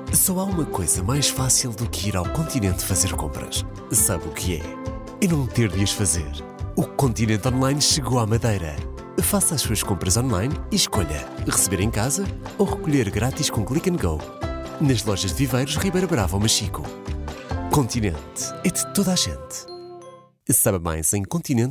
Só há uma coisa mais fácil do que ir ao Continente fazer compras. Sabe o que é? E não ter de as fazer. O Continente Online chegou à Madeira. Faça as suas compras online e escolha receber em casa ou recolher grátis com Click and Go. Nas lojas de Viveiros, Ribeira Brava ou Machico. Continente é de toda a gente. Saiba mais em continente.